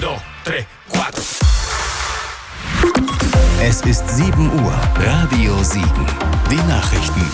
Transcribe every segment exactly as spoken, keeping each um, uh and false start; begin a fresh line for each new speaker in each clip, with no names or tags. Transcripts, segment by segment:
dos, tres, cuatro.
Es ist sieben Uhr. Radio Siegen. Die Nachrichten.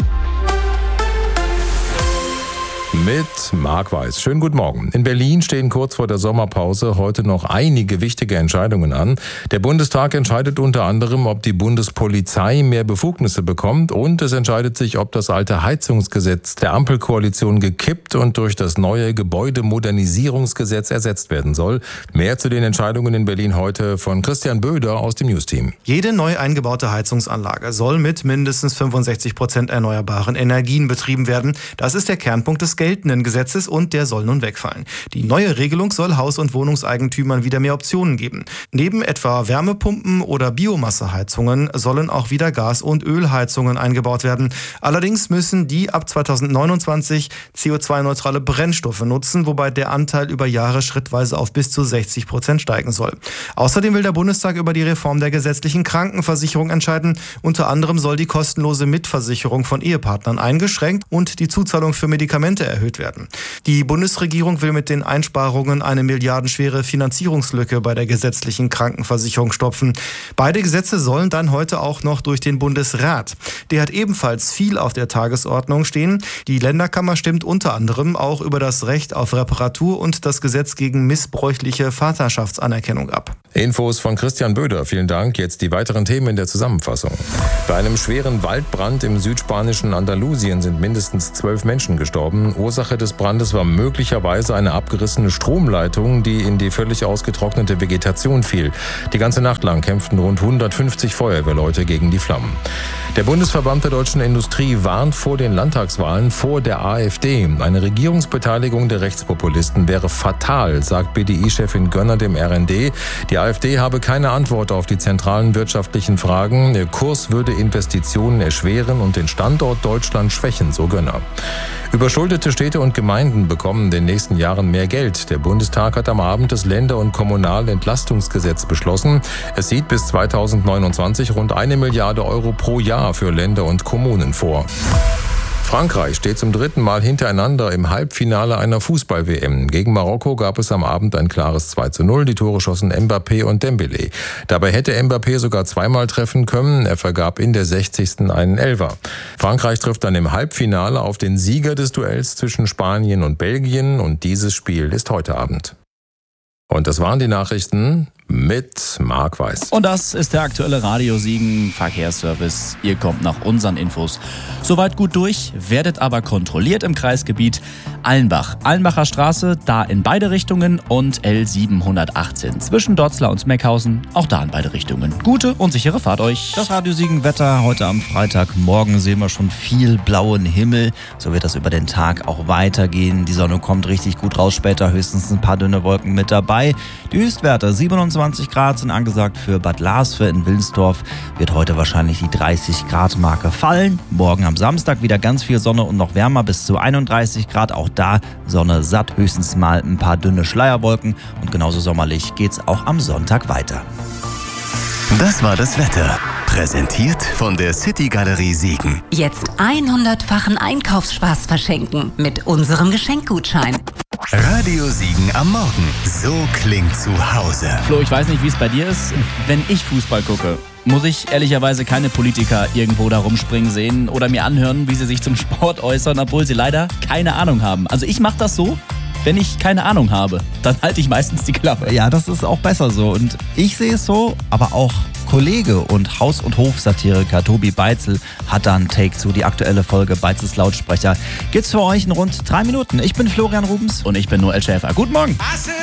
Mit Marc Weiß. Schönen guten Morgen. In Berlin stehen kurz vor der Sommerpause heute noch einige wichtige Entscheidungen an. Der Bundestag entscheidet unter anderem, ob die Bundespolizei mehr Befugnisse bekommt, und es entscheidet sich, ob das alte Heizungsgesetz der Ampelkoalition gekippt und durch das neue Gebäudemodernisierungsgesetz ersetzt werden soll. Mehr zu den Entscheidungen in Berlin heute von Christian Böder aus dem News-Team.
Jede neu eingebaute Heizungsanlage soll mit mindestens fünfundsechzig Prozent erneuerbaren Energien betrieben werden. Das ist der Kernpunkt des geltenden Gesetzes und der soll nun wegfallen. Die neue Regelung soll Haus- und Wohnungseigentümern wieder mehr Optionen geben. Neben etwa Wärmepumpen oder Biomasseheizungen sollen auch wieder Gas- und Ölheizungen eingebaut werden. Allerdings müssen die ab zweitausendneunundzwanzig C O zwei neutrale Brennstoffe nutzen, wobei der Anteil über Jahre schrittweise auf bis zu sechzig Prozent steigen soll. Außerdem will der Bundestag über die Reform der gesetzlichen Krankenversicherung entscheiden. Unter anderem soll die kostenlose Mitversicherung von Ehepartnern eingeschränkt und die Zuzahlung für Medikamente erhöht werden. Die Bundesregierung will mit den Einsparungen eine milliardenschwere Finanzierungslücke bei der gesetzlichen Krankenversicherung stopfen. Beide Gesetze sollen dann heute auch noch durch den Bundesrat. Der hat ebenfalls viel auf der Tagesordnung stehen. Die Länderkammer stimmt unter anderem auch über das Recht auf Reparatur und das Gesetz gegen missbräuchliche Vaterschaftsanerkennung ab.
Infos von Christian Böder. Vielen Dank. Jetzt die weiteren Themen in der Zusammenfassung. Bei einem schweren Waldbrand im südspanischen Andalusien sind mindestens zwölf Menschen gestorben. Ursache des Brandes war möglicherweise eine abgerissene Stromleitung, die in die völlig ausgetrocknete Vegetation fiel. Die ganze Nacht lang kämpften rund hundertfünfzig Feuerwehrleute gegen die Flammen. Der Bundesverband der deutschen Industrie warnt vor den Landtagswahlen vor der AfD. Eine Regierungsbeteiligung der Rechtspopulisten wäre fatal, sagt B D I-Chefin Gönner dem R N D. Die AfD habe keine Antwort auf die zentralen wirtschaftlichen Fragen. Der Kurs würde Investitionen erschweren und den Standort Deutschland schwächen, so Gönner. Überschuldete Städte und Gemeinden bekommen in den nächsten Jahren mehr Geld. Der Bundestag hat am Abend das Länder- und Kommunalentlastungsgesetz beschlossen. Es sieht bis zweitausendneunundzwanzig rund eine Milliarde Euro pro Jahr für Länder und Kommunen vor. Frankreich steht zum dritten Mal hintereinander im Halbfinale einer Fußball-W M. Gegen Marokko gab es am Abend ein klares zwei zu null. Die Tore schossen Mbappé und Dembélé. Dabei hätte Mbappé sogar zweimal treffen können. Er vergab in der sechzigsten einen Elfer. Frankreich trifft dann im Halbfinale auf den Sieger des Duells zwischen Spanien und Belgien. Und dieses Spiel ist heute Abend. Und das waren die Nachrichten mit Marc Weiß.
Und das ist der aktuelle Radio Siegen Verkehrsservice. Ihr kommt nach unseren Infos soweit gut durch, werdet aber kontrolliert im Kreisgebiet Allenbach. Allenbacher Straße, da in beide Richtungen, und L siebenhundertachtzehn zwischen Dotzlar und Smeckhausen, auch da in beide Richtungen. Gute und sichere Fahrt euch.
Das Radio Siegen Wetter heute am Freitagmorgen, sehen wir schon viel blauen Himmel. So wird das über den Tag auch weitergehen. Die Sonne kommt richtig gut raus, später höchstens ein paar dünne Wolken mit dabei. Die Höchstwerte siebenundzwanzig Grad sind angesagt für Bad Larsve. In Wilnsdorf wird heute wahrscheinlich die dreißig Grad Marke fallen. Morgen am Samstag wieder ganz viel Sonne und noch wärmer, bis zu einunddreißig Grad. Auch da Sonne satt, höchstens mal ein paar dünne Schleierwolken. Und genauso sommerlich geht's auch am Sonntag weiter.
Das war das Wetter. Präsentiert von der City Galerie Siegen.
Jetzt hundertfachen Einkaufsspaß verschenken mit unserem Geschenkgutschein.
Radio Siegen am Morgen. So klingt zu Hause.
Flo, ich weiß nicht, wie es bei dir ist. Wenn ich Fußball gucke, muss ich ehrlicherweise keine Politiker irgendwo da rumspringen sehen oder mir anhören, wie sie sich zum Sport äußern, obwohl sie leider keine Ahnung haben. Also ich mache das so. Wenn ich keine Ahnung habe, dann halte ich meistens die Klappe.
Ja, das ist auch besser so. Und ich sehe es so, aber auch Kollege und Haus- und Hof-Satiriker Tobi Beitzel hat da einen Take zu. Die aktuelle Folge Beitzels Lautsprecher gibt's für euch in rund drei Minuten. Ich bin Florian Rubens.
Und ich bin Noel Schäfer. Guten Morgen.